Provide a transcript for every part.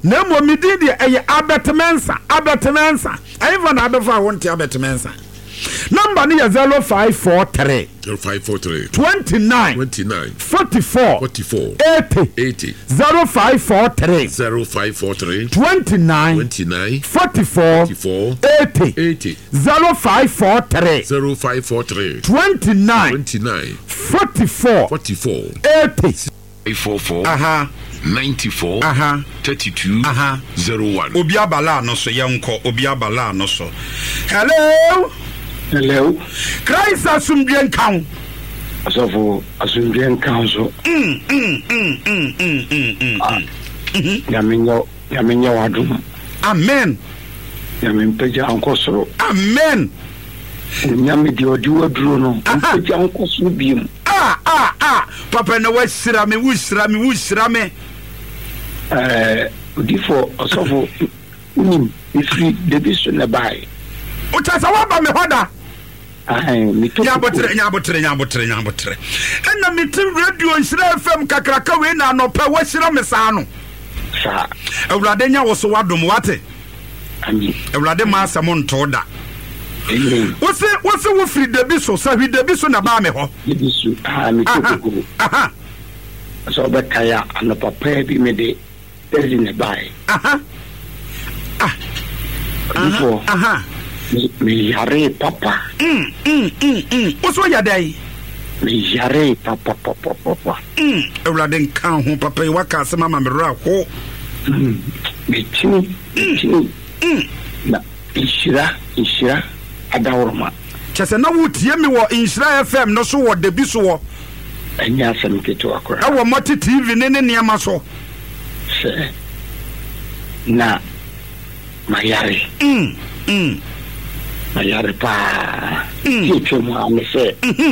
na mo mi di de eye Abetemensa ayifa na abefa wonte Abetemensa number ni 0543 29 44 80 0543 29 44 80 0543 29 44 80 44 94 32 01 Obiabala no so yenko Obiabala no so. Hello Christ asumdien kan asofo asumdien kan so yamenyo wadum amen yamenpeja ankosoro amen nyame di odi waduro no peja ankosoro biem papa na wasira me odifo asofo unim ifri debiso na bai o chasa wa ba me hoda mi to nyabotre enna mitim radio Nhyira FM kakraka we na anopa wasira me saa no sa awurade nya wo so wadom wate ami awurade ma asamo ntoda wose wo free debiso sa hwi debiso na ba me ho debiso mi to ko so ba kaya anopa pa bi me de na bai odifo me yare papa what's what you day me yare papa awurade nkan ho papa yi waka asema ma me ra ho me chini na Nhyira adawroma chese na wutie me wo Nhyira FM no so wo debi so wo anya asem keto akora awo moti TV ne niam so se na mayare mayare pa kicho mo amese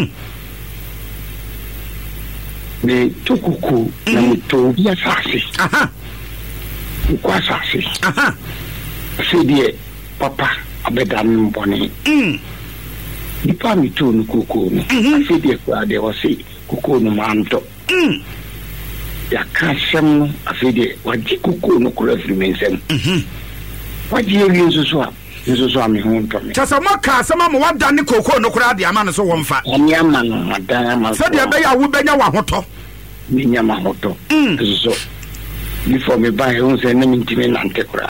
me tukuku na mtobi asase kwa asase sedie papa abedan mboni nipa mi to nukuku no sedie kwa de wose kuku no manto ya kasem no afede waji kuku no kura frimensem waji yesu ami honto me chasa maka asema mo wada ne koko no kura de ama no so wonfa ani ama no madan ama so de be ya wo benya wa hoto ni nyama hoto so before me buy on say na mintime nante kura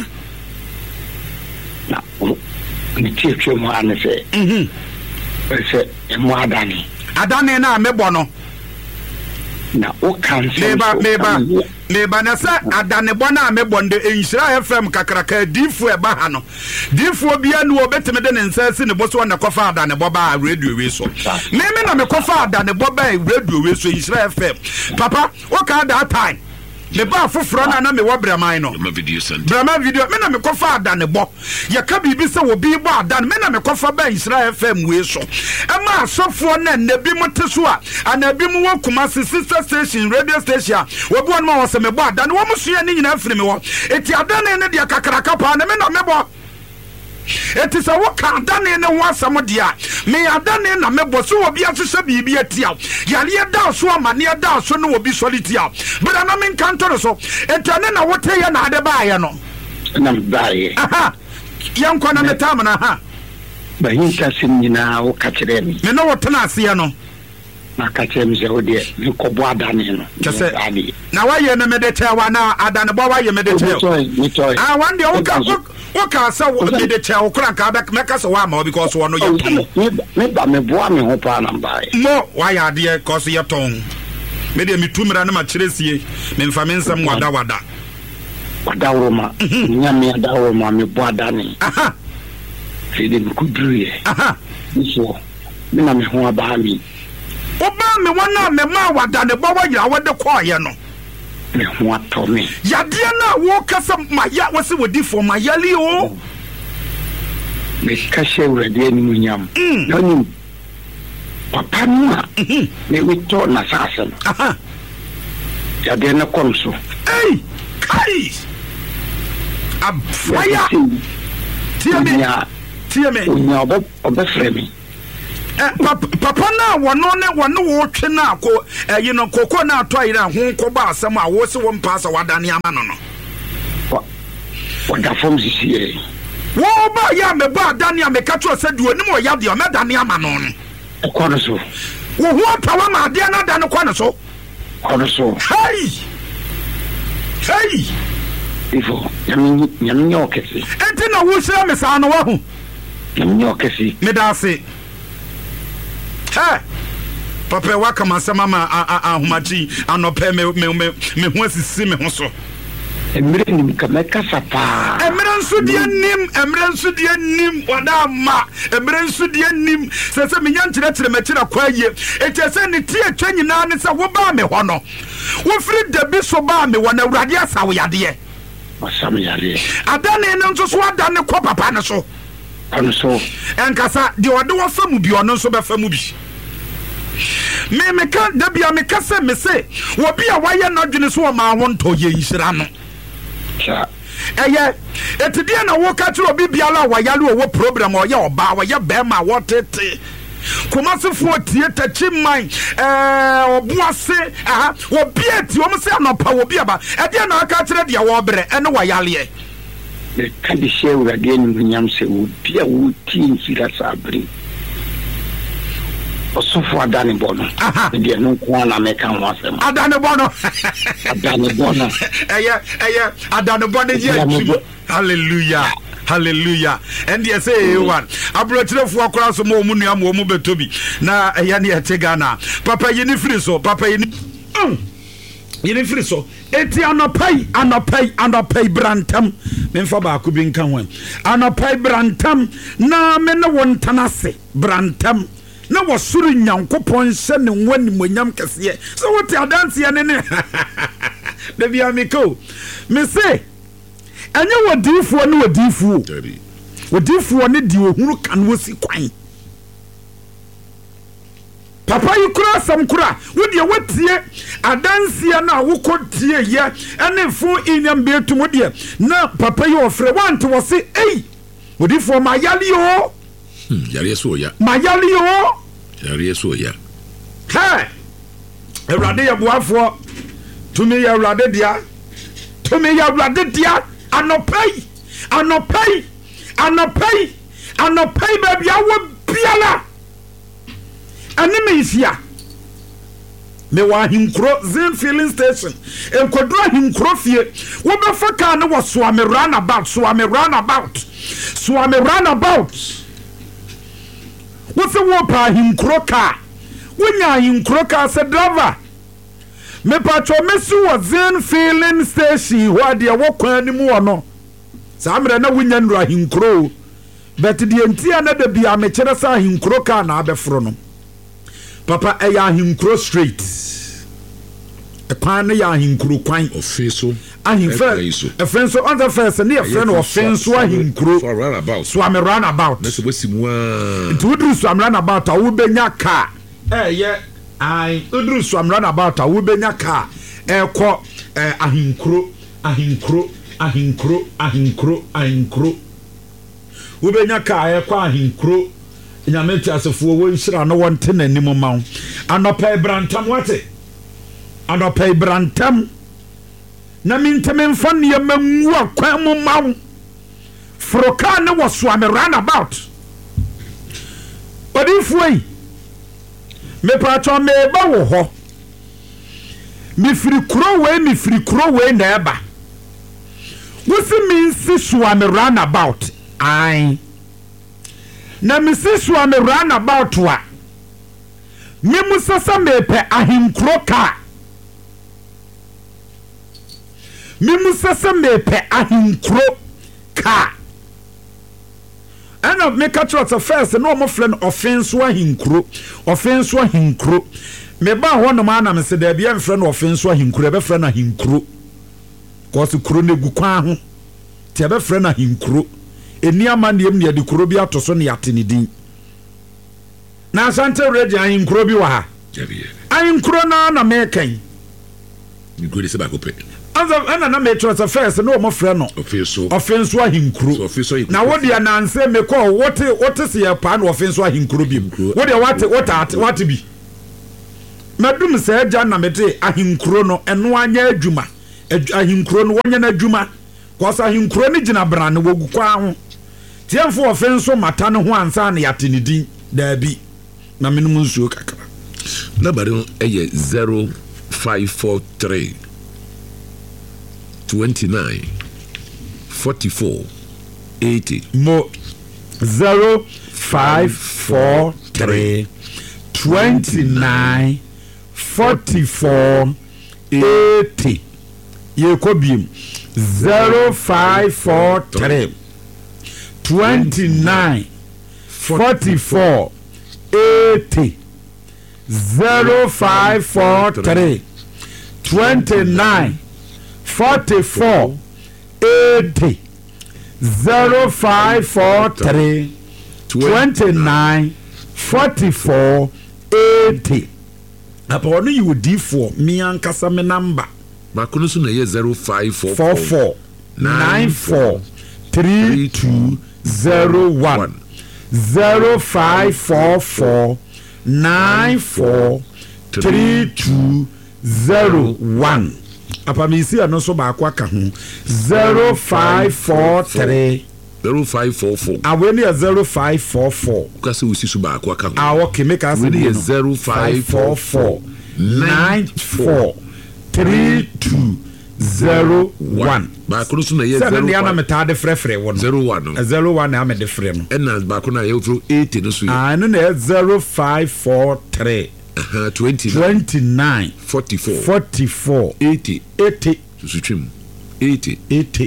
na ni tietwe mo ane se se mo adani na mebo no na o cancel meba na sa adanebo na mebonde Nhyira FM kakraka difu e ba ha no difu bia no obeteme de nsasi ne boso na kofa adanebo ba radio we so meme na me kofa adanebo ba radio we so Nhyira FM papa o ka that time me ba foforo na me wo braman no braman video me na me kofa adanebo ye ka bibi se wo bi bo adan me na me kofa ba Nhyira FM we so e ma asofo na nabi moteso a anabi mu wo kuma sister station radio station wo bo no wo se me bo adan wo musua ni nyina afiri me wo eti adan ne de kakraka pa na me na me bo eti sa wo ka adan ne ho asam dia me adan na me bo so wo bi asese bibi atia yale da so amane da so no wo bi solitia but na me kanto so etane na wote ya na ade ba ye no na bae yanko na metam na ha ba hinka simnyina wo ka kire mi me no wote na ase no na ka kire mi se wo de me ko bo adane no kese na wa ye na me de chewa na adane bo wa ye me de chewa one day wo ka sa wo me de chewa kura ka ba me ka so wa ma because wo no ye ton me ba me bo me ho pa na bae mo wa ya de cause ye ton me de mi tumira na ma kire sie me mfa me nsam wada wadawroma nyame adawroma me bo adane fide mkudruye so me na me ho aba mi oba me wana me ma wada ne bo wa ya wade koye no me ho ato me yade na wo kasa maya wose wodi for mayali o me kashe urade ni munyam noni papa nua me wito na sasa no yade na komso ei kai abfaya tie me unya obefremi papa na wono wo twe na ko koko na ato ayira ho ko ba asem a wo se wo mpasa wadane ama no Wada from CCA. Wo ba ya me ba adane a me ka tro se du onim o ya de o me dane ama no no. Kono so. Wo ho tawa ma de na dane kono so. Kono so. Hey. Hey. Ifo, nyame okesi. Enti na wo hira me sa no wa hu. Nyame okesi. Me da se. Ha. Papa wa kama sama ma ahomachi anope me ho asisi me ho so. Emre nim kameka sapa. Emre nsu de nim wada ma. Emre nsu de nim se menya nkyerɛkyerɛ makira kwaye. Etese ne tie atwa nyina ne se wo ba me ho no. Wo firi da bi so ba me wona awurade asawo yade. Asam yade. Adane ne nso so adane kɔ papa ne so. Ano so. Enkasa de ode wo famu bi ono nso be famu bi. Me ka da bia me ka se me se wo bia waye na dwene so ma ho nto ye yira no. Cha. Etidie na wo ka tro obi biala wa yale wo program o ye oba wa ye be ma wo tete. Kumasefo tie tachi man obuase wo bieti wo mse anopa wo bia ba e de na aka kire de wo bere ene wa yale e ka di shewu ga de ni nyam se wo bia wo tin fira sabri osofo adane bono de no ko na me kan ho asem adane bono adane bono ye hallelujah and you say one abrochirefo akora so mo mu nua mo mu betobi na eya ne ete Ghana papa yini free so papa yini free so eti anopai brantam memfa ba ko bi nka ho anopai brantam na me ne wontanase brantam na wasuru nyankopon hye ne wani monyam kese so wote adanse ne da bia meko me say anya wadifuo ne wadifuo ne di ohuru kan wosi kwan papa yikura sam kura wodi watie adansia na wokotie ye ene fu inyam betu modie na papa yi ofre wante wose wadifuo mayali o yare so ya mayali o yare so ya ha ewrade ya boafo tumi ya ewrade dia anopai baby awo biala anime isia me wa hinkro Zen filling station enkodro hinkro fie wo be fa ka ne wo so am runabout wo se wo pa hinkro ka wonya hinkro ka se driver me patro mesu wo Zen filling station ho de wo kwan ni mu ono samre na wonya nura hinkro but the entia na da bia me kire sa hinkro ka na abefro no papa eya hinkro street e kwan na ya hinkro kwan ofeso a friend so on the first and near friend of friends so hinkro so am run about na so bosi mu a to do so am run about a wo benya car I udru so am run about a wo benya car ko ahinkro wo benya car ko ahinkro nyameti asefo wo nhira no wonte nanim mawo anopai brantam wate anopai brantam na mintemen mfan ye mamu akwan mu mawo froka ne wo so am run about odifuoi me pato me ba wo ho me firi kuro we na eba wo se min si so am run about na me si so am run about wa me musasa me pe ahinkro ka and of make a trot first no more friend offense wa hinkro me ba ho no man am se da bia friend offense wa hinkro be friend na hinkro cause kro ne gu kwan ho te be friend na hinkro eni amandiem ne de kro bi atoso ne yatenedin na Asante Radio hinkro bi wa ha hinkro na me kan ni go de se ba ko pe na me trust first no more friend no offense wa hinkro na wo dia na nse me call what se ya pa na offense wa hinkro bi wo dia what bi madum se ja na me te ahinkro no eno anya adwuma ahinkro no wonya na adwuma kosa hinkro ni gina brane wogu kwa ho tiemfo ofenso mata no ho ansa na yate ne din da bi na menum nsuo kakra na bare no eye 0543 29 44 80 mo 0543 29 44 80 ye ko biem 0543 29 44 80 0543 29 44 80 0543 29 44 80 Upon you D4 me ankasa me number Makono so na ye 0544 94 3201 0544 94 3201 Apamisi ano so ba kwa ka ho 0543 0544 aweni 0544 kasi usi so ba kwa ka ho okay make us 0544 94 3201 ba kono so na ye 0 na metade frefre won 01 na me de frɛ no ena ba kono na ye 80 no so no na 0543 29 44 80 80 so twim 80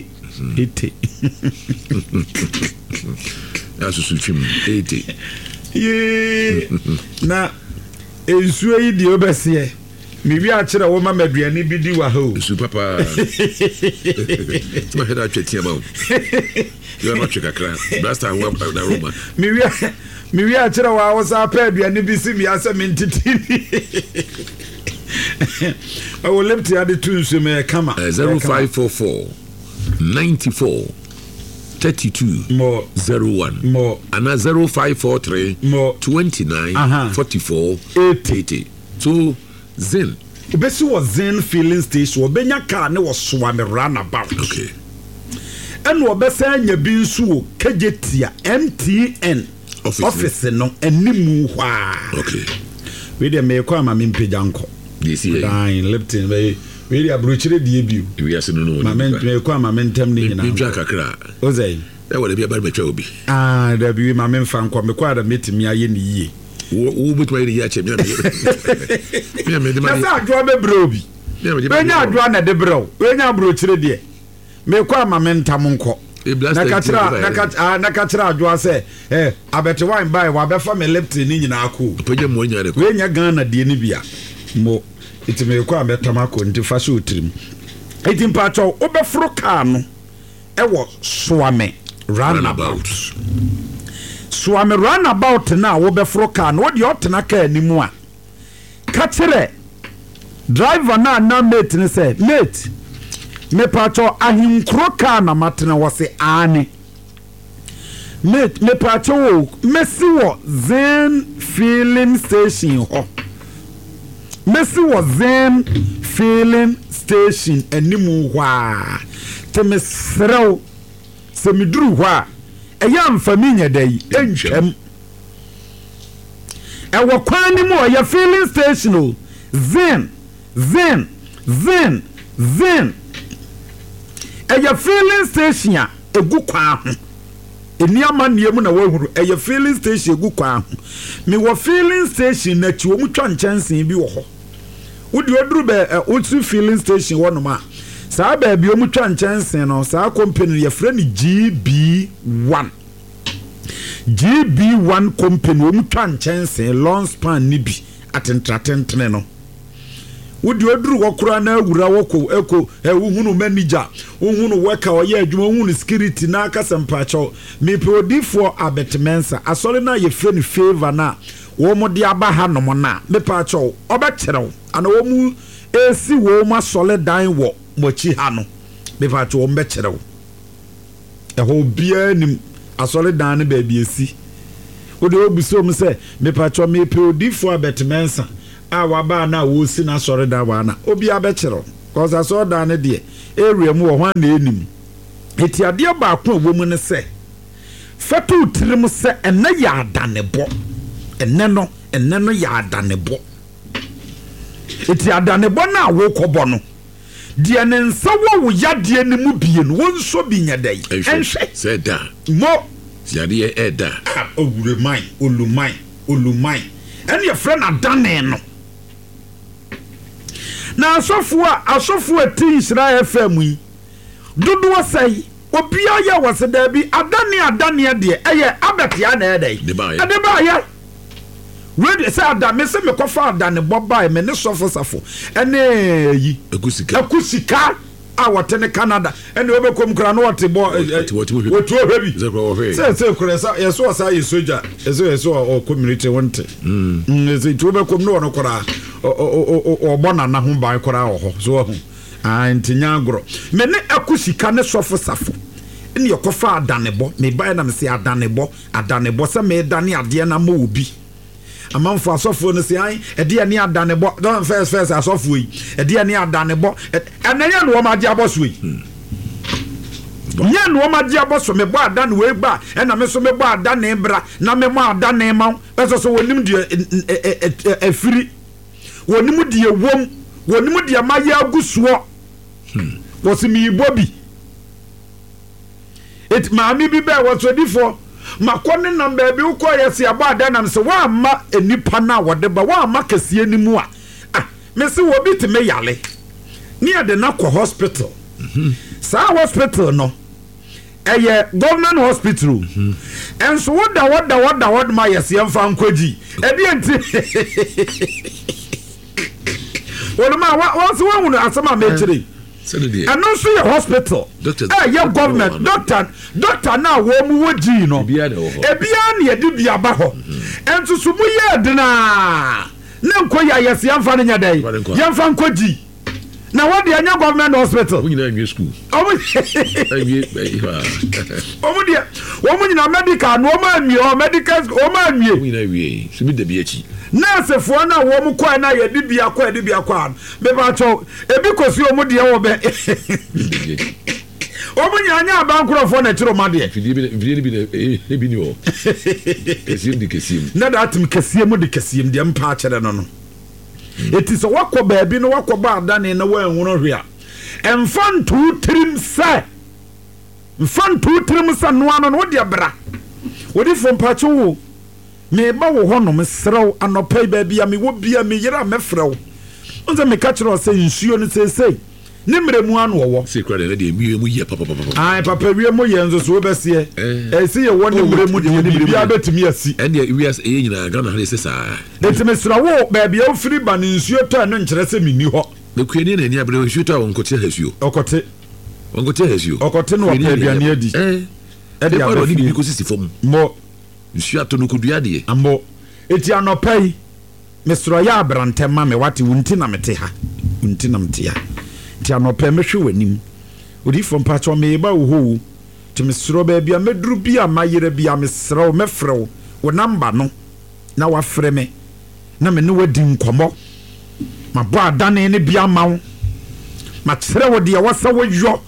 ya so twim 80 ye na ensuo yi di obese mibi a kire wo mama aduane bi di wa ho su papa tuma heda twetia ma yo ma twekakra blasta wa na roma miwi a kire wa wo sa pa aduane bi si mi asa mentiti I will live to the two so me come 0544 94 32 more 01 more and 0543 more 29 44 80 so Zen obesi was Zen filling station obenya car ne was swam runabout okay and obesa nya bi nsu kajetia MTN office no animu hwa okay we dey me kwa ma me mpejanko this year dying Lipton we dey abrochire die biu we are no ma me kwa ma mentem ni nyina bi kakra ozai e wala bi aba metwa obi da bi ma me mfa nkwa me kwa da metimi aye ni yie wo betwa ni ya che me me de ma na sa adwo be brobi we nya adwo na de bro we nya abrochire die me kwa ma mentam nko na kachira adwo se abete wine buy wa be fa me Lipton ni nyina ako pege mo nya de we nya Ghana die ni bia mo itime kwa betam ako nti fa so otrim iti mpacho obefro car no ewo swame runabout na wo befro car no de otena car animu a ka kire driver na mate ne say mate me pacho ahinkro car na matena wo se ane mate me pacho wo mesi wo Zen filling station ho mesi wo Zen filling station animu hwa temesrew semiduru hwa eya mfaminya dai entwem ewo kwani mo ya filling station Zen eya filling station a egu kwa ho eniama niemu na wahuru eya filling station egu kwa ho me wo filling station na ti wo mutwa nchansen bi wo ho wodi oduru be otu filling station wo no ma saa ba bi omutwa nchansen no saa company ya frɛ ni GB1 company omutwa nchansen long span ni bi atentratentene no wodi oduru wokura na awura woko eko uhunu manager uhunu worker oye adwuma uhunu security na akasempacho mepe odifo abetmensa asole na ye frɛ ni favor na wo mo de aba ha no mo na mepacho obekyerɛw ana wo mu esi wo ma sole dan wo mochi ha no mepacho wo mbekyerɛw ho bia nim asole dan ne ba bi esi wo de obusom se mepacho mepe odifo abetmensa waba na wo si na sore da wa na obi abekyerɛw cause asore dan ne de area mu wo hwan na enim eti adeɛ baako a womu ne sɛ fatu tirim sɛ ɛnɛ yɛ adanebɔ ɛnɛ no yɛ adanebɔ eti adanebɔ na wokɔbɔ no deɛ ne nsa wo yadeɛ ne mu bie no wonso bi nya dai ɛnhwɛ sɛ da mo yadeɛ ɛda owureman oluman ɛne yɛfrɛ no adane no na asɔfo a ti Israel FM yi dodoɔ sɛi obia yɛ wɔ se da bi adane deɛ ɛyɛ abetia na ɛdai ɛde ba yɛ radio sɛ adame sɛ mekɔfa adane bɔbae me ne sɔfo ɛne yi akusika a wɔte ne Canada ɛne wɔbɛkɔm kora no wɔte bɔ wɔtuo hwɛ bi sɛ kora yɛso wɔ saa yɛ soja yɛso wɔ community wonte sɛ tuo bɛkɔm ne wɔno koraa ɔbɔ nana ho ban koraa wɔ hɔ so wahu nti nya agorɔ me ne akusika ne sɔfo ɛne yɛkɔfa adanebɔ mebae na mesɛ adanebɔ sɛ meedane adeɛ na ma obi amanfo asɔfo no sɛ ai ɛdeɛ ne adanebɔ don first asɔfo yi ɛdeɛ ne adanebɔ ɛnɛyɛ no wɔma agye abɔ so yi nyɛ no wɔma agye abɔ so mebɔ adane wei ba ɛna me so mebɔ adane bra na memmɔ adane ma ɛsɛ so wɔnim deɛ afiri wɔnim deɛ wom wɔnim deɛ mayɛ agu soɔ wɔse meyibɔ bi maame bi bɛɛ wɔsɔdifoɔ makɔne nam baabi wokɔ yɛ se abɔ ada nam sɛ woamma nipa no a wɔde ba woamma kɛseɛ no mu a mese wɔbi te me yale ne yɛde no kɔ hospital saa hospital no ɛyɛ government hospital ɛnso woda ma yɛseɛ mfa nkɔgyi ɛdeɛ nti wɔnoma wɔnso woahunu asɛm a mɛkyerɛ ɛno nso yɛ hospital ɛyɛ government doctor na wɔn mu wɔgyi no ebia ne yɛde bi aba hɔ ɛnso so mu yɛ denaa ne nkɔ yɛ ayɛse yɛmfa no nyɛ dɛn yɛmfa nkɔgyi na wɔde ɛnyɛ government hospital wɔn nyinaa nwie school wɔn nyinaa medical no wɔn anwie medical wɔn anwie wɔn nyinaa wie so bi da bi akyi nursefoɔ na wɔn kɔɛ na yɛde bi akɔ ano bɛba atwɔ ebi kɔsi wɔn deɛ wɔ bɛ wɔn nyinaa nyɛ abankorɔfoɔ na kyerɛ wɔn adeɛ fidie bi ni wɔ kɛseɛ na da atum kɛseɛ mu de kɛseɛ mu deɛ mpa akyerɛ no eti sɛ wakɔ baabi na wakɔ ba adane na wɔnwono hwɛ a mfa ntuu tirim sɛ noa no wɔde abra wɔde fo mpakyɛ wo meba wo hɔ no mesrɛw anɔpa baabi a mewɔ bia meyera mɛfrɛw onse meka kyerɛ sɛ nsuo no sesei ne mmerɛmu ano wɔwɔ papa wie mu yɛ nso so wobɛseɛ ɛsi yɛ wɔ ne mmerɛmu deɛ ne biribiaa bɛtumi asi ɛnti mesrɛ wo baabi a wofiri ba ne nsuo tɔ no nkyerɛ sɛ menni hɔ ɔkɔte no wɔpɛ aduane adi ɛde abɛfie nsu ato no kodua deɛ ambo eti anɔpa yi mesoro ya abrantɛ ma me wate wunti na mete ha ti anɔpa mehwe w'anim odifo mpacho me ba wo ho ti mesoro ba bia meduru bia mayere bia mesoro mefrew wo namba no na wafrɛ me na me ne wadi nkɔmɔ mabɔ adane ne bia mawo makyerɛ wo deɛ wasa woyɔ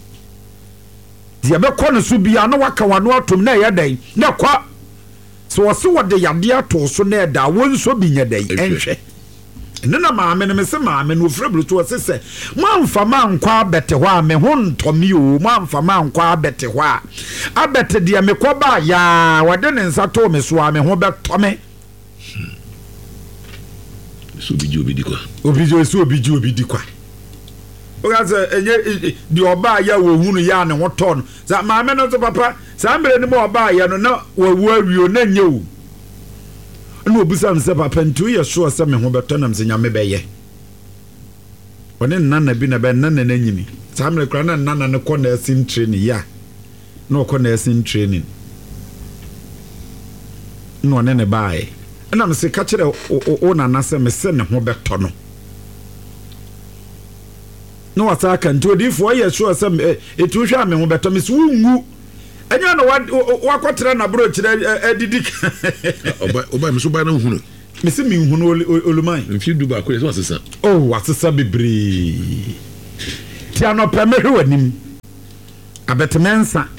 deɛ bɛkɔ no so bia na waka wano atom na ɛyɛ dɛn na kɔ so wɔse wɔde yadeɛ ato so na ɛda wɔnso bi nyɛ dɛn ɛnhwɛ ɛne na maame no mese maame no ofrɛ bluto wɔse sɛ moamfa ma nkɔ abɛte hɔ a me ho ntɔme o moamfa ma nkɔ abɛte hɔ a abɛte deɛ mekɔ ba yaa wɔde ne nsa too me so a me ho bɛtɔme so obi gye obi di kwa ogaze enye di oba ya wo hunu ya ne hoto no za maame no so papa sa mbere ni mo oba ya no na wawu awio na nye wo na obusa mse papa ntu ye so se me ho beto na mse nyame beye one nana bi na be nana na nyini sa mbere kra na nana ne ko na asin training ya na ko na asin training no ne bae na mse ka kire o nana se me se ne ho beto no no wasa kan to di fo ye sure sem etu hwa me ho beto me so ngu enya no wakotra na bro kire adidi oba me so ba na hunu me se me hunu oluman mfi du ba ko so asesa wasesa bebre ti anɔpɛ mehwe wanim abetemensa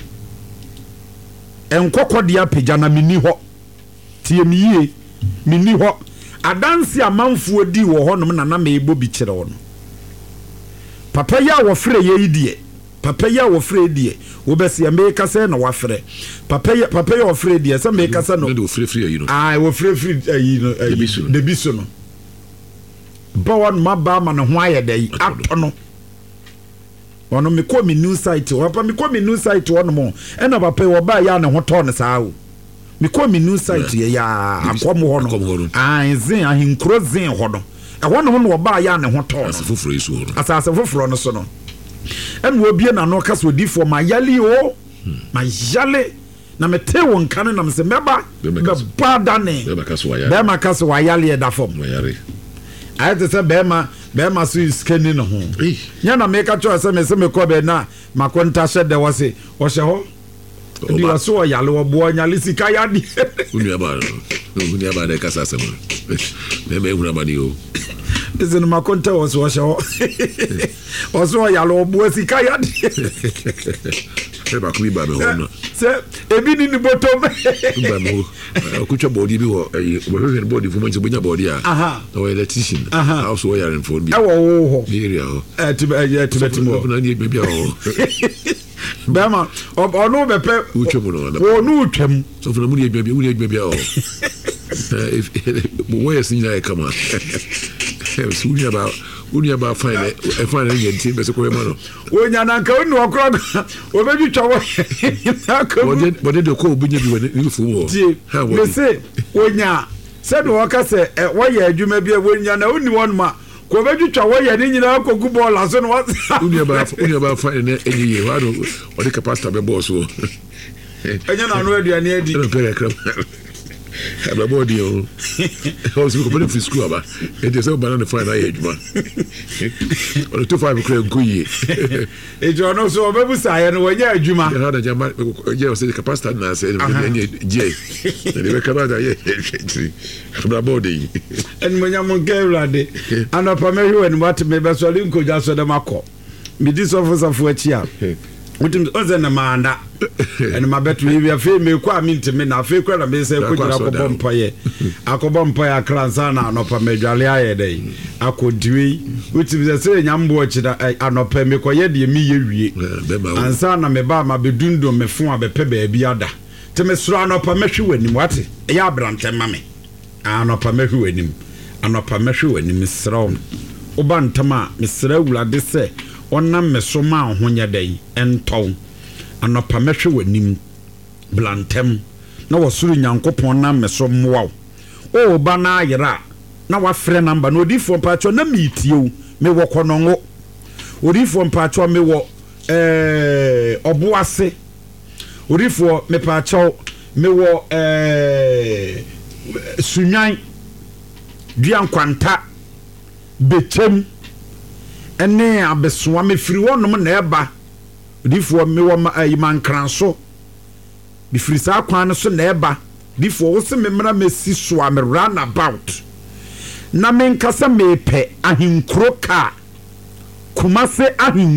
enkokode apagya na meni ho tie miye meni ho adanse amanfo di wo honom na mebo bi kire wo no papa ya wo frɛ ye idie papa ya wo frɛ die wo besi ya me kasa na wa frɛ papa ya wo frɛ die se me kasa no wo frɛ yi no wo frɛ yi no de biso no bawon maba ma no ho ayedai atono ono me ko me new site papa me ko me new site ono mo ena papa wo ba ya ne ho to ne saa o me ko me new site ya akom ho no zin ahinkro zin ho no ɛhɔ no no ba ya ne ho to asafoforo isu ho asase foforo no so no en wo bie na no kasa odifo ma yale o ma yale na mete wo nkan na mse meba ba dane be kasa wa yale da fom ayete se be ma so iskeni no ho nya na me ka cho se me ko be na makonta hye de wo se wo hye ho di wa so yale wo bo nyale sika ya di unia ba de kasa asem me hura mani o izin makonta wo so hye ho wo so yale wo bo sika ya di ba ku ba me ho no se ebi ni ni bottom ba mo ku cho body bi wo wo hwe body fu mo nti bonya body a no electrician also we are in phone bi wo ho area ho tibetimo na ni bia ho bema onu bepe utwem no onu utwem so for na mu ni bia ho wo yes ni na kama unia ba fine yenti be se ko ema no wonya na nka onu okro obedwitwa wo bode de ko obunya bi wani fu wo ha wo se wonya se do waka se wo ye adwuma bi wonya na oni won ma ko obedwitwa wo ye ni nyina ko gu ball aso no unia ba fine na enyi wa do o de capacity be boss wo enya na no aduane adi aba body o o so ko pele free school aba e dey say banana fine aye adwuma o to 5 kra nkoyi e jo no so obebu saye no wonya adwuma ya da jama je o say capacity na say enye je de be kaba da ye aba body en monya mo gerade anopa me hwe en wat me be so li nkoja so de makọ mi di so fo achi a utim oze na manda en mabetu wi afi me kwa mintime na afi kwa na me se ko jira ko bompaye akransa na anopa medwale aye dai akodiwi utim se nyambo chida anopa me ko ye de mi ye wie ansa na me ba ma bedundo me fon abepe ba bi ada te me sura anopa mehwe wanim wate ya abrante mame anopa mehwe wanim anopa mehwe wanim sraw oba ntama me sra wulade se onam meso ma ahonya dai entow anopa mehwe wanim blantem na wasuru nyankopon na meso mwoaw o ba na ayera na wafre namba na odifo mpacho na mitiew me wokonongo odifo mpacho me wo obuase odifo me pacho me wo sunyan duankwanta bechem ene abesoa me firi wonom na eba difo me wo mankranso bi firi sa kwan so na eba difo wo se me mra mesi so am run about na men kasa mepe ahinkro ka kumase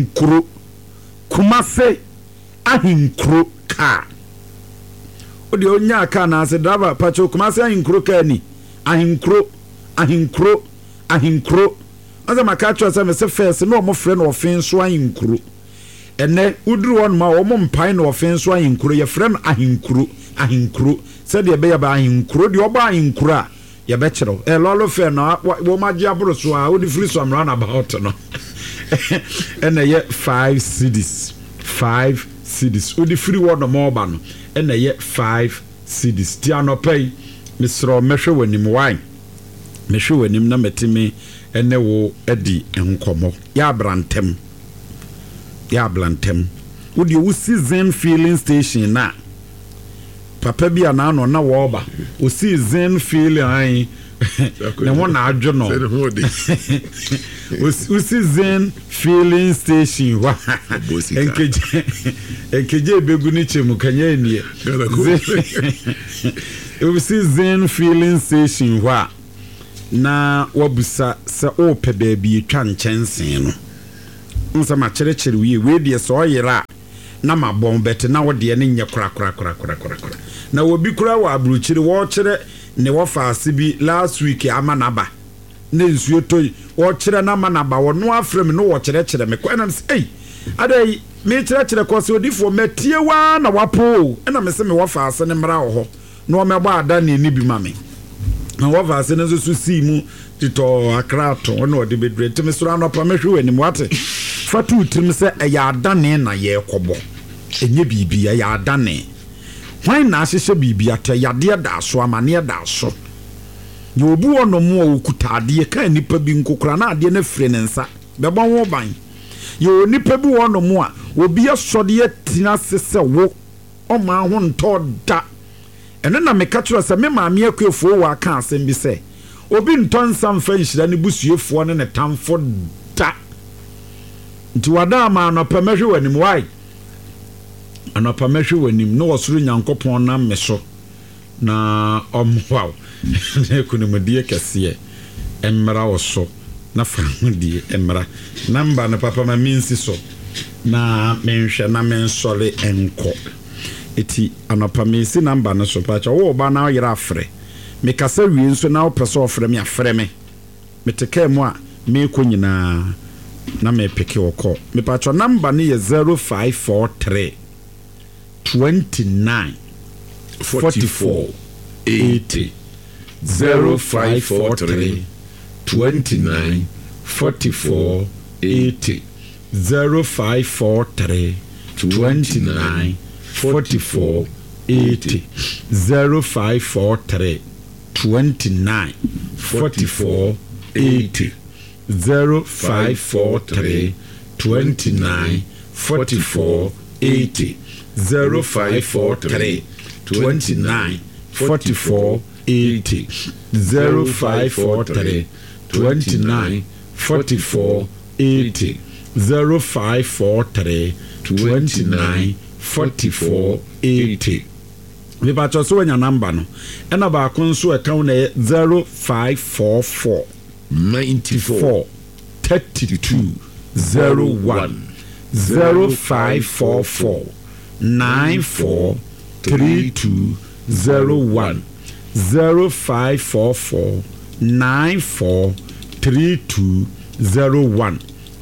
ahinkro ka odi onya ka na se driver pacho kumase ahinkro ka ni ahinkro aza makacho asa me se first no mo frɛ no ofin so ahinkro ene uduru won ma wo mo mpan no ofin so ahinkro ye frɛ no ahinkro se de be ya ba ahinkro de oba ahinkro a ye be kyerɛw lolo fe no wo ma gye aboro so a wo di free so am run about no ene ye 5 cedis wo di free won no mo ba no ene ye 5 cedis ti anopai misro mehwe wanim wan mehwe wanim na metimi ene wo edi enkomo ya brantem wo di wo season filling station na papa bia na no na wo ba o season filling ai na wo na adwo no o season filling station wa enkeje begu ni chemu kanya nie o season filling station wa na wabusa se o pe baabi etwa nchensen no nsa ma kyerɛkyerɛ wie de so oyera na mabon bet na wo de ne nye kora na obi kura wa abruchiri wo kire ne wo faase bi last week amanaba ne nsuo toyi wo kire na amanaba wo no afrem no wo kire me kwa na say adai me kire ko se odifo matie wa na wapo na me se me wo faase ne mra wo ho na wo meba ada ne ni bi mame na wo faase ne so si mu tito akrato no de bedre teme sura no pa mehwe ani mwate fatu trim se eya adane na ye kobo enye bibia ya adane hwan na ahyehyɛ bibia to yade da so amane da so ye obu ono mo okutade ka nipa bi nkokora na ade na fire ne nsa bɛbɔ wo ban ye nipa bi ono mo a obi asɔde atina sese wo o ma ho ntɔ da eno na meka kyerɛ sɛ me maame akuefo wa ka asɛm bi sɛ obi ntonsa mfa nhyira ne busuefo ne tamfo da nti wada ma anopa mehwe wanim wai anopa mehwe wanim no wosoro nyankopon na meso na omwaw ne kunimdie kase emmra woso na famudie emmra namba na papa ma minsi so na menhwe na mensole enko eti anopa minsi namba na so pacha wo ba na yira afre me kasa wie nso na opeso ofre me afre me meteka mu a me ko nyina na me peke woko me pacho number ni 0543 29 44 80 0543 29 44 80 0543 29 44 80 0543 29 44 80 0543 29 44 80 0543 29 44 80 0543 29 44 80 0543 29 44 80 me ba cho so wanya number no ena ba ko nso account na 0544 94 32 01 0544 94 32 01 0544 94 32 01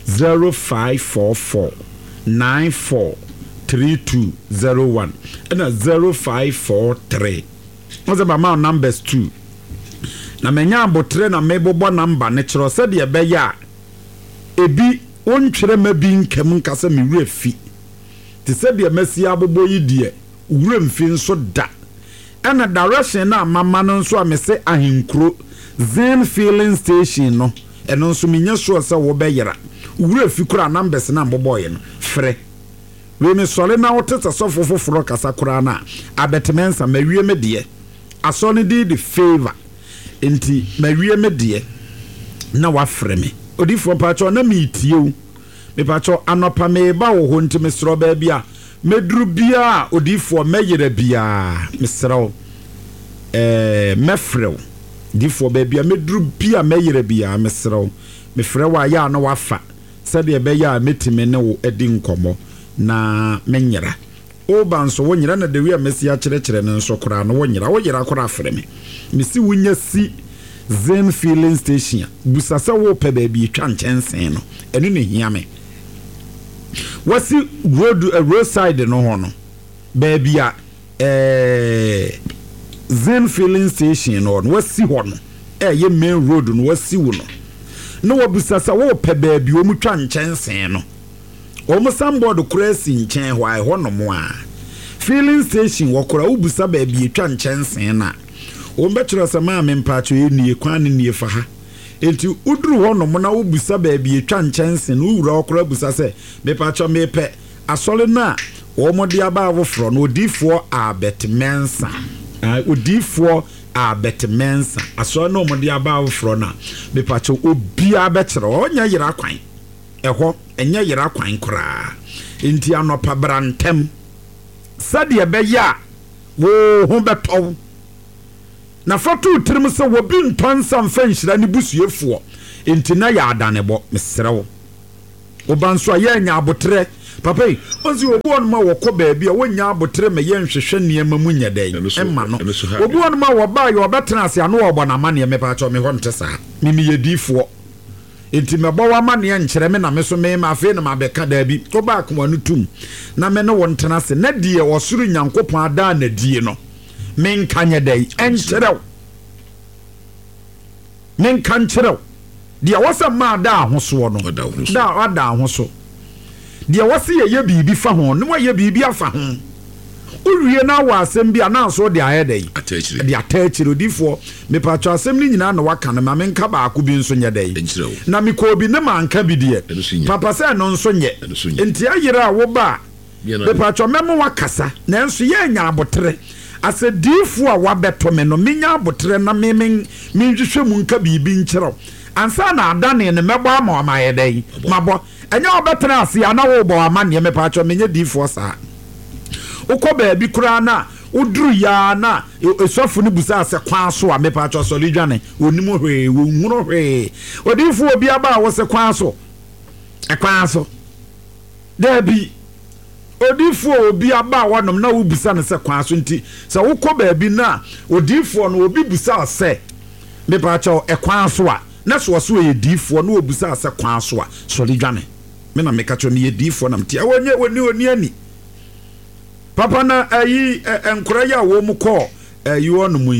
0544 94 3201 and 0543 what's about my numbers 2 na menya abotre na mebobo number ne kiro se de be ya ebi ontwere ma bi nkam nkase me wura fi te se de masi abobo yi de wura mfi nso da ana direction na mama no nso amese ahenkro Zen filling station no eno nso menya so se wo be yera wura fi kura numbers na mbobo ye no frɛ we me sole na wotete sofo foforo kasa kura na abetmensa mawie me de asone di favor enti mawie me de na wafrɛ me odifo pacho na meetie me pacho anopa me ba wo ho enti me sro ba bia meduru bia odifo meyere bia me sro mefrew difo ba bia meduru bia meyere bia me sro me frɛ wa ya na wafa sɛde be ya metime ne wo edi nkomo na menyera oba nso wonyera na de wi amesi a kyerɛkyerɛ ne nso kora no wonyera woyera kora afrɛ me mesi wonya si Zen filling station busasa wo pe ba bi twa nkyɛnsen no ɛno ne hia me wasi roadside no ho no ba bia Zen filling station no wasi ho no ye main road no wasi wo no no wabusasa wo pe ba bi wo mu twa nkyɛnsen no omo samboard kurasi nkyɛn hɔ ai hɔ no mo a filling station wɔkora ubusa ba bi etwa nkyɛnsen na o mbɛkyerɛ sɛ ma mempaacho enie kwan ne fa ha enti uduru hɔ no mo na ubusa ba bi etwa nkyɛnsen no wura wɔkora busa sɛ mepaacho mepɛ asɔle na wɔn de aba avofro no odifoɔ abetmensa odifoɔ abetmensa asɔle na wɔn de aba avofro na mepaacho obi abɛkyerɛ ɔnya yira kwan ɛhɔ enye yera kwan kora enti anopa brantem sade be ya wo ho beto na foto tirim se wo bi ntonsa mfa nhyira ne busuefo enti na ya adanebo mesrewo obanso ayenya abotre papa yi onzi obu onuma wokọ baabi a wonya abotre me ye nhwehwe niema mu nyedai emma no obu onuma wo ba ye obetena ase ano obo na mane me pa cho me ho nte saa mimi yedifo enti me bo wa mane nkyere me na me so me ma afi na mabeka da bi to ba akoma no tum na me ne won tena ase na die osuru nyankopon ada na die no men kanye dai enkyere men kan kyerɛ dia wasa ma da ahoso no da ada ahoso dia wase ye bibi fa ho no ye bibi afa ho uwie na wa asɛm bi ana so de ayɛ dai de atachiro difo me pa twa asɛm ni nyina na waka na me nka ba ako bi nso nyɛ dai na me ko bi ne ma nka bi de papa sɛ no nso nyɛ enti ayira a wo ba me pa twa memo wakasa na nso ye nya abotre ase difo a wabeto me no menya abotre na menhwehwɛ mu nka bibi nkyerɛw ansa na adane ne mebo ama amaye dai mabo enya obetena ase ana wo bo ama ne me pa twa menya difo saa ukọ baabi kura na uduru ya na esofo ne busa ase kwan so a me pa twa so lidwane onimu hwe wo nwuro hwe odifo obi aba wo se kwan so dabi odifo obi aba wonom na wo busa ne se kwan so nti se ukọ baabi na odifo no obi busa ase me pa twa kwan so a na so ye difo no obusa ase kwan so a so lidwane me na me ka twa me ye difo na mtia woni ani papa na ayi enkura ya wo mu ko ayi wonu mu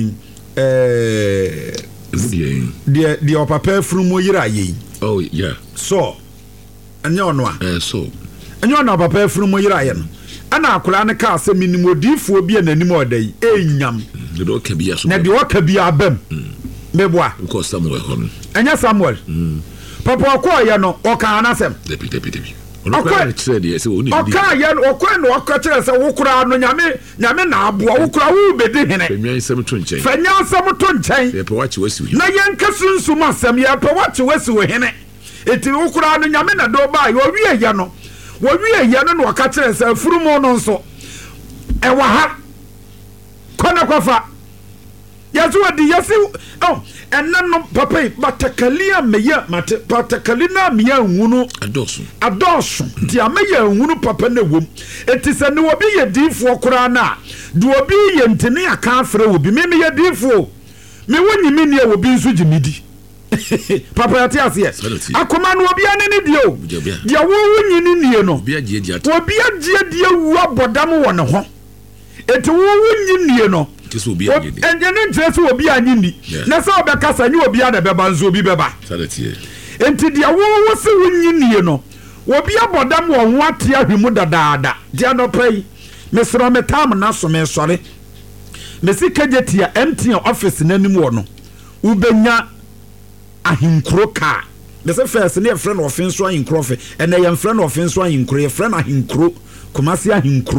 die opapa furu mu yira yi oh yeah so anya ono a so anya ono papa furu mu yira ye no ana akura ne ka ase minimo difo bi ananim odai enyam de do ka bia so na de o ka bia abam meboa ko Samuel hon anya Samuel papa ko ye no o ka anasem debi okwa chere de se oni okwa ye okwa no okwa chere se wokura no nyame na aboa wokura wo bedi hene fanya nsem to nchen ye pe wachi wasi na ye nkasunsu asem ye pe wachi wasi wo hene eti wokura no nyame na do ba ye owie ye no no okwa chere se furumo no nso ewa ha kona kwafa yaso adi yasi enano papa batakalia meya mate batakalina meya nwunu adosu ti ameya nwunu papa na wom etise ne obi ye difo kora na de obi ye ntene aka afre obi me ye difo me wonyimi ne obi nso gimidi papa yati ase akoma no obi ane ne dio dia wo wonyini nie no obi agye die wu abodam wo ne ho eti wo wonyini nie no enjene ntrese obi anyini na se obekasa nyi obi ada beba nzo obi beba enti dia wo se wonyini no obi abodam wo ho ate ahwemu dadaada dia no pai mesro metam na so me sore mesikaje ya MTN office nanim wo no ubenya ahinkro ka mese first ne friend office so ahinkro fe ene ye friend office so ahinkro ye friend ahinkro Kumasi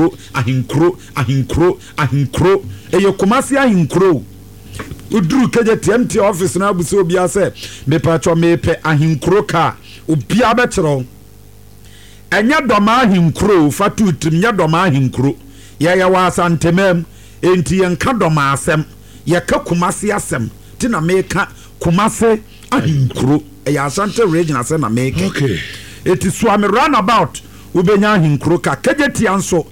ahinkro eye Kumasi ahinkro uduru keje TMT office na abusi obi ase me pacho me pe ahinkro ka obi abetro enya doma ahinkro fatu trim nya doma ahinkro ya wa asantemem enti yenka doma asem ye ka Kumasi asem ti na me ka Kumasi ahinkro ya asante region ase na me ka okay eti so am roundabout ubenya hinkro ka kejeti anso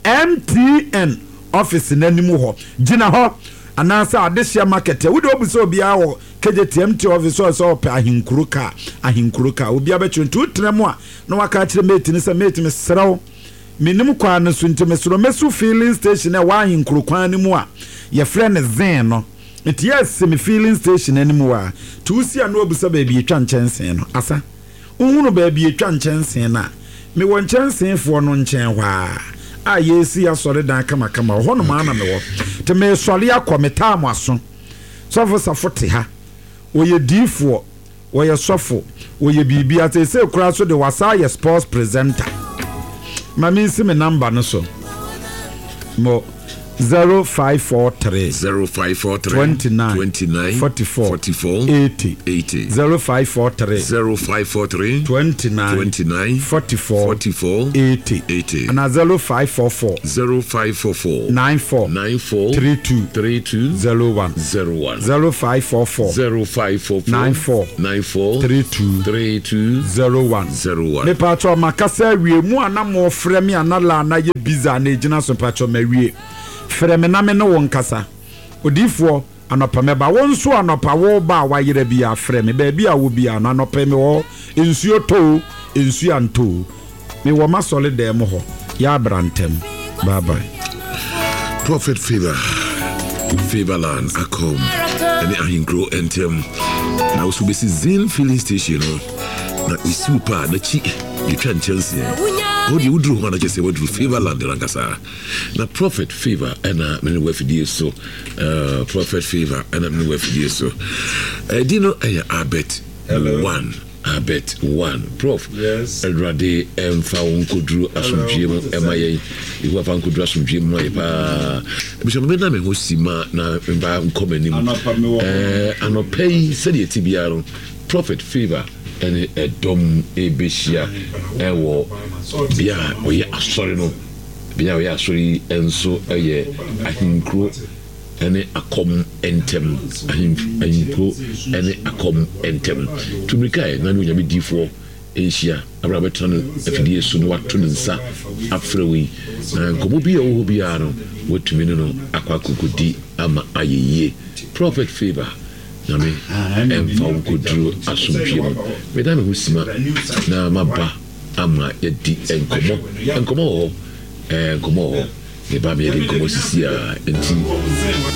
MTN office nanimu ho gina ho anasa adehia market we do obuso obia wo kejeti MTN office so pe ahinkro ka obia be chuntu tremu a na waka kire mate ni se mate me srew minim kwa no so ntemesro mesu filling station e wa ahinkro kwa ni mu a ye friend zen no enti yes me filling station animu a tusi a no obuso ba bi etwa nchensen no asa uhunu ba bi etwa nchensen na me won chansen fo no nchen hwa a yesi asore dan kama ho no ma na me wo te me sole akometa amaso sofo safote ha oye difo oye sofo oye bibi atese kura so de wasa ye sports presenter mami si me number no so mo 0543 29 44 80 0543 29 44 80 and 0544 94 32 01 0544 94 32 01 me patro makasa wie mu anamo frame anala na ye biza na ejina so patro mawie frame na me no won kasa odifo anopa meba won so anopa wo ba wa yere bia frame ba bia wo bia na anopa me wo ensuo to ensuo anto me wo ma solid dem ho ya brantem bye bye. Prophet Favorland akom ene ahinkro entem na usu besi zin filling station na isupa na chi yitwa Chelsea odi udru ho na chese wadru Favorland rankasa na Prophet Favor ena mene wafidie so Prophet Favor ena mene wafidie so dino aya Abet 1 Prof Edrade emfa wonkodru asomdwiem emaye ihu afa nkodru asomdwiem no yepa bisho na me hosima na mba nkomanim anopai sede etibiaro Prophet Favor ene edom ebehia ewo bia oye asori no bia oye asori enso eye ahinkro ene akom entem ahinkro ene akom entem tumikae na no nyame difo enhia abrabetan afidie su no wato nsa afrewi nkomo bia wo bia no wotumi no akwakokodi ama ayeye Prophet Favor nyame emfa wonkodru asomdwiem meda me hosima na maba ama yedi enkomo ho ne ba me yedi enkomo sisia enti